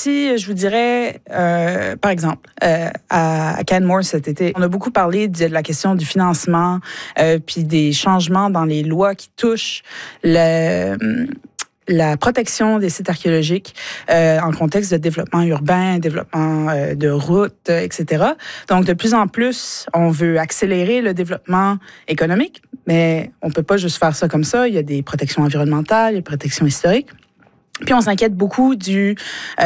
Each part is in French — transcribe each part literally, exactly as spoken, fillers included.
si je vous dirais, euh, par exemple, euh, à, à Canmore cet été, on a beaucoup parlé de, de la question du financement, euh, puis des changements dans les lois qui touchent le... la protection des sites archéologiques euh, en contexte de développement urbain, développement euh, de routes, euh, et cetera. Donc, de plus en plus, on veut accélérer le développement économique, mais on peut pas juste faire ça comme ça. Il y a des protections environnementales, il y a des protections historiques. Puis on s'inquiète beaucoup du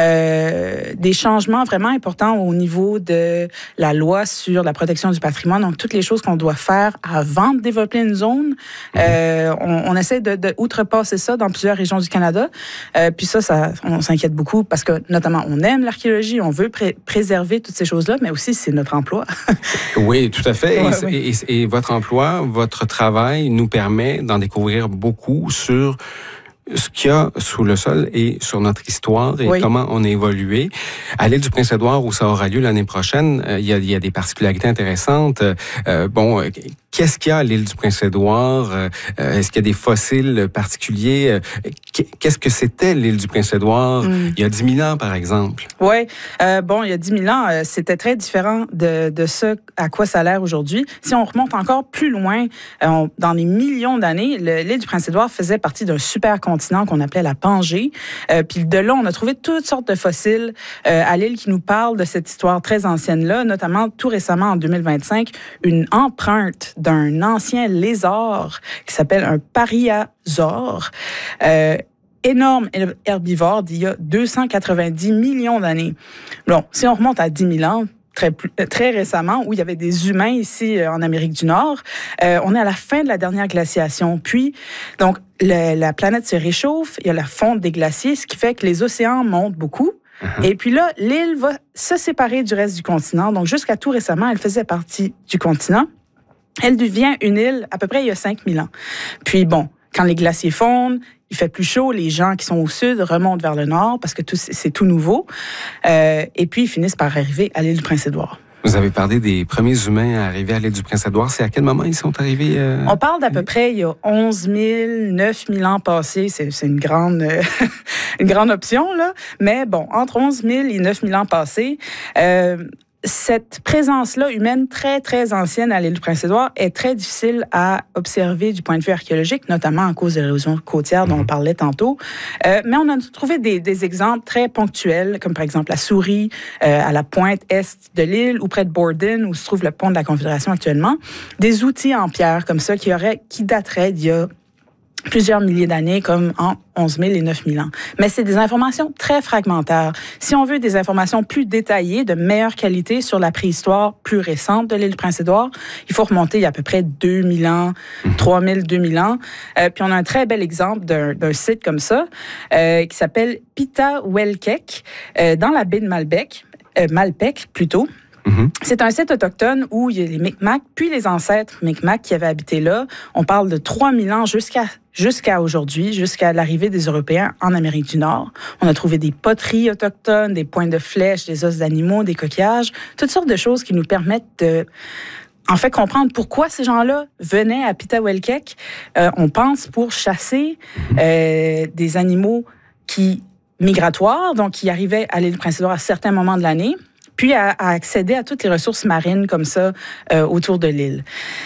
euh, des changements vraiment importants au niveau de la loi sur la protection du patrimoine. Donc toutes les choses qu'on doit faire avant de développer une zone, euh, on, on essaie de, de outrepasser ça dans plusieurs régions du Canada. Euh, puis ça, ça, on s'inquiète beaucoup parce que notamment on aime l'archéologie, on veut pré- préserver toutes ces choses-là, mais aussi c'est notre emploi. Oui, tout à fait. Ouais, et, oui. et, et votre emploi, votre travail nous permet d'en découvrir beaucoup sur ce qu'il y a sous le sol et sur notre histoire et oui. comment on a évolué. À l'île du Prince-Édouard, où ça aura lieu l'année prochaine, euh, il, y a, il y a des particularités intéressantes. Euh, bon, euh, qu'est-ce qu'il y a à l'île du Prince-Édouard? Euh, est-ce qu'il y a des fossiles particuliers? Qu'est-ce que c'était l'île du Prince-Édouard mm. il y a dix mille ans, par exemple? Oui. Euh, bon, il y a dix mille ans, euh, c'était très différent de, de ce à quoi ça a l'air aujourd'hui. Si on remonte encore plus loin, euh, on, dans les millions d'années, le, l'île du Prince-Édouard faisait partie d'un super continent qu'on appelait la Pangée. Euh, puis de là, on a trouvé toutes sortes de fossiles euh, à l'île qui nous parlent de cette histoire très ancienne-là, notamment tout récemment, en deux mille vingt-cinq, une empreinte d'un ancien lézard qui s'appelle un pariasaure. Euh, énorme herbivore d'il y a deux cent quatre-vingt-dix millions d'années. Bon, si on remonte à dix mille ans, très, très récemment, où il y avait des humains ici euh, en Amérique du Nord, euh, on est à la fin de la dernière glaciation. Puis, donc, le, la planète se réchauffe, il y a la fonte des glaciers, ce qui fait que les océans montent beaucoup. Uh-huh. Et puis là, l'île va se séparer du reste du continent. Donc, jusqu'à tout récemment, elle faisait partie du continent. Elle devient une île à peu près il y a cinq mille ans. Puis bon, quand les glaciers fondent, il fait plus chaud, les gens qui sont au sud remontent vers le nord parce que tout, c'est tout nouveau. Euh, et puis, ils finissent par arriver à l'île du Prince-Édouard. Vous avez parlé des premiers humains à arriver à l'île du Prince-Édouard. C'est à quel moment ils sont arrivés? Euh... On parle d'à peu près il y a onze mille, neuf mille ans passés. C'est, c'est une grande, euh, une grande option, là. Mais bon, entre onze mille et neuf mille ans passés, euh, cette présence-là humaine très, très ancienne à l'île du Prince-Édouard est très difficile à observer du point de vue archéologique, notamment à cause de l'érosion côtière dont on parlait tantôt. Euh, mais on a trouvé des, des exemples très ponctuels, comme par exemple la Souris, euh, à la pointe est de l'île, ou près de Borden, où se trouve le pont de la Confédération actuellement. Des outils en pierre comme ça qui, auraient, qui dateraient d'il y a plusieurs milliers d'années, comme en onze mille et neuf mille ans. Mais c'est des informations très fragmentaires. Si on veut des informations plus détaillées, de meilleure qualité sur la préhistoire plus récente de l'île du Prince-Édouard, il faut remonter il y a à peu près deux mille ans, trois mille, deux mille ans. Euh, puis on a un très bel exemple d'un, d'un site comme ça, euh, qui s'appelle Pitawelkek, euh, dans la baie de Malbec, euh, Malpec plutôt. Mm-hmm. C'est un site autochtone où il y a les Micmacs, puis les ancêtres Micmacs qui avaient habité là. On parle de trois mille ans jusqu'à, jusqu'à aujourd'hui, jusqu'à l'arrivée des Européens en Amérique du Nord. On a trouvé des poteries autochtones, des points de flèches, des os d'animaux, des coquillages, toutes sortes de choses qui nous permettent de... en fait, comprendre pourquoi ces gens-là venaient à Pitawelkek. Euh, on pense pour chasser euh, des animaux qui migratoires, donc qui arrivaient à l'île du Prince-Édouard à certains moments de l'année, puis à, à accéder à toutes les ressources marines comme ça euh, autour de l'île.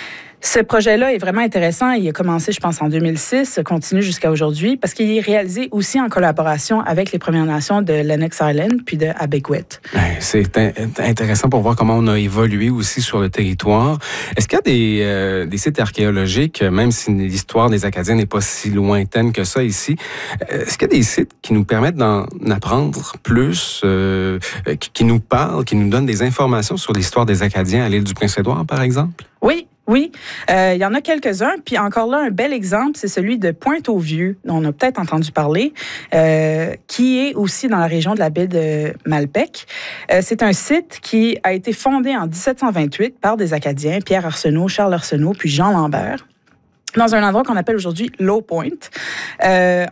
Ce projet-là est vraiment intéressant. Il a commencé, je pense, en deux mille six, continue jusqu'à aujourd'hui, parce qu'il est réalisé aussi en collaboration avec les Premières Nations de Lennox Island puis de Abegweit. C'est intéressant pour voir comment on a évolué aussi sur le territoire. Est-ce qu'il y a des, euh, des sites archéologiques, même si l'histoire des Acadiens n'est pas si lointaine que ça ici, est-ce qu'il y a des sites qui nous permettent d'en apprendre plus, euh, qui, qui nous parlent, qui nous donnent des informations sur l'histoire des Acadiens à l'île du Prince-Édouard, par exemple? Oui. Oui, euh, il y en a quelques-uns. Puis encore là, un bel exemple, c'est celui de Pointe-aux-Vieux, dont on a peut-être entendu parler, euh, qui est aussi dans la région de la baie de Malpec. Euh, c'est un site qui a été fondé en dix-sept cent vingt-huit par des Acadiens, Pierre Arsenault, Charles Arsenault, puis Jean Lambert, dans un endroit qu'on appelle aujourd'hui Low Point. Euh,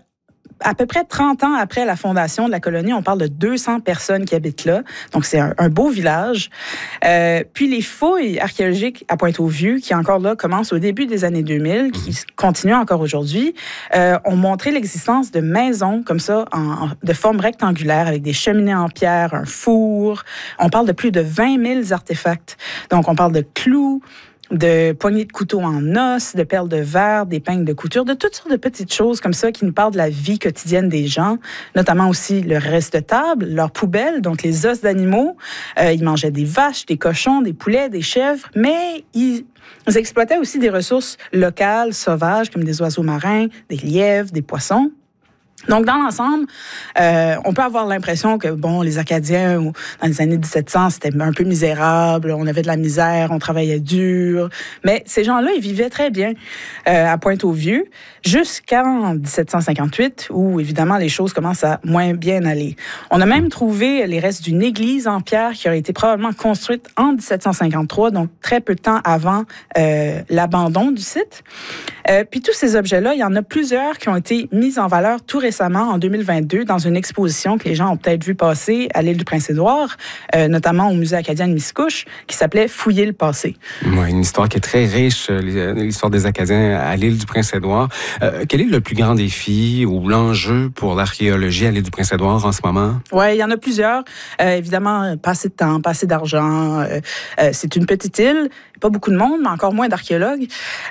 à peu près trente ans après la fondation de la colonie, on parle de deux cents personnes qui habitent là. Donc, c'est un, un beau village. Euh, puis, les fouilles archéologiques à Pointe-aux-Vieux, qui encore là commencent au début des années deux mille, qui mmh. continuent encore aujourd'hui, euh, ont montré l'existence de maisons comme ça, en, de forme rectangulaire, avec des cheminées en pierre, un four. On parle de plus de vingt mille artefacts. Donc, on parle de clous, de poignées de couteaux en os, de perles de verre, d'épingles de couture, de toutes sortes de petites choses comme ça qui nous parlent de la vie quotidienne des gens, notamment aussi le reste de table, leurs poubelles, donc les os d'animaux. Euh, ils mangeaient des vaches, des cochons, des poulets, des chèvres, mais ils, ils exploitaient aussi des ressources locales, sauvages, comme des oiseaux marins, des lièvres, des poissons. Donc, dans l'ensemble, euh, on peut avoir l'impression que, bon, les Acadiens, dans les années dix-sept cents, c'était un peu misérable, on avait de la misère, on travaillait dur, mais ces gens-là, ils vivaient très bien euh, à Pointe-aux-Vieux, jusqu'en dix-sept cent cinquante-huit, où, évidemment, les choses commencent à moins bien aller. On a même trouvé les restes d'une église en pierre qui aurait été probablement construite en dix-sept cent cinquante-trois, donc très peu de temps avant euh, l'abandon du site. Euh, puis tous ces objets-là, il y en a plusieurs qui ont été mis en valeur tout récemment, en deux mille vingt-deux, dans une exposition que les gens ont peut-être vu passer à l'île du Prince-Édouard, euh, notamment au Musée acadien de Miscouche, qui s'appelait « Fouiller le passé ». Oui, une histoire qui est très riche, l'histoire des Acadiens à l'île du Prince-Édouard. Euh, quel est le plus grand défi ou l'enjeu pour l'archéologie à l'île du Prince-Édouard en ce moment? Oui, il y en a plusieurs. Euh, évidemment, pas assez de temps, pas assez d'argent. Euh, euh, c'est une petite île, pas beaucoup de monde, mais encore moins d'archéologues.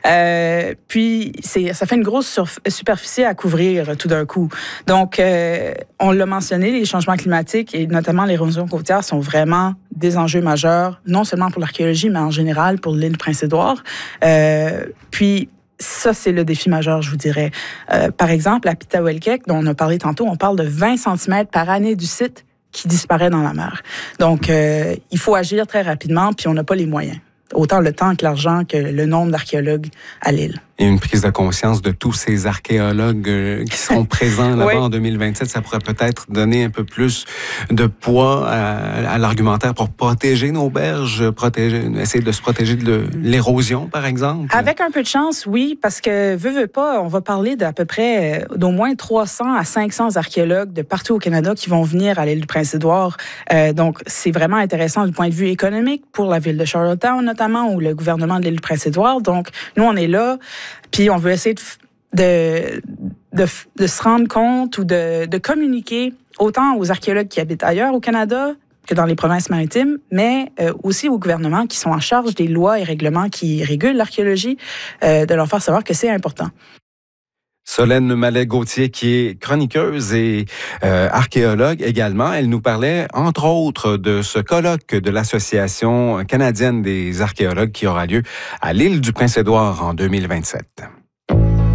Euh, puis, c'est, ça fait une grosse surf- superficie à couvrir tout d'un coup. Donc, euh, on l'a mentionné, les changements climatiques et notamment l'érosion côtière sont vraiment des enjeux majeurs, non seulement pour l'archéologie, mais en général pour l'île Prince-Édouard. Euh, puis, ça, c'est le défi majeur, je vous dirais. Euh, par exemple, à Pitawelkek, dont on a parlé tantôt, on parle de vingt centimètres par année du site qui disparaît dans la mer. Donc, euh, il faut agir très rapidement, puis on n'a pas les moyens. Autant le temps que l'argent que le nombre d'archéologues à l'île. Et une prise de conscience de tous ces archéologues euh, qui seront présents là-bas oui. en deux mille vingt-sept, ça pourrait peut-être donner un peu plus de poids à, à l'argumentaire pour protéger nos berges, protéger, essayer de se protéger de l'érosion, par exemple. Avec un peu de chance, oui, parce que, veux, veux pas, on va parler d'à peu près d'au moins trois cents à cinq cents archéologues de partout au Canada qui vont venir à l'île du Prince-Édouard. Euh, donc, c'est vraiment intéressant du point de vue économique pour la ville de Charlottetown, notamment, ou le gouvernement de l'île du Prince-Édouard. Donc, nous, on est là. Puis on veut essayer de, de, de, de se rendre compte ou de, de communiquer autant aux archéologues qui habitent ailleurs au Canada que dans les provinces maritimes, mais euh, aussi aux gouvernements qui sont en charge des lois et règlements qui régulent l'archéologie, euh, de leur faire savoir que c'est important. Solène Mallet-Gauthier, qui est chroniqueuse et euh, archéologue également. Elle nous parlait, entre autres, de ce colloque de l'Association canadienne des archéologues qui aura lieu à l'île du Prince-Édouard en deux mille vingt-sept.